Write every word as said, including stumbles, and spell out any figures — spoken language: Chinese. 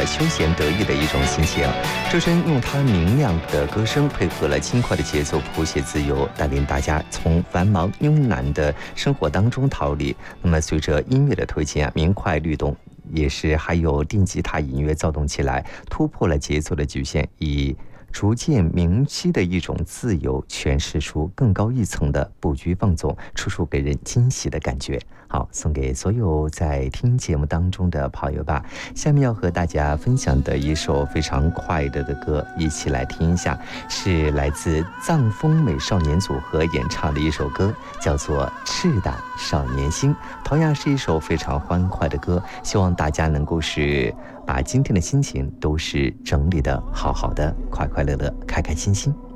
休闲得意的一种心情。周深用他明亮的歌声配合了轻快的节奏，谱写自由，带领大家从繁忙慵懒的生活当中逃离。那么随着音乐的推进啊，明快律动，也是还有电吉他音乐躁动起来，突破了节奏的局限，以逐渐明晰的一种自由诠释出更高一层的不拘放纵，处处给人惊喜的感觉。好，送给所有在听节目当中的朋友吧。下面要和大家分享的一首非常快乐的歌，一起来听一下，是来自藏风美少年组合演唱的一首歌，叫做《赤胆少年心》，同样是一首非常欢快的歌，希望大家能够是把今天的心情都是整理的好好的，快快乐乐，开开心心。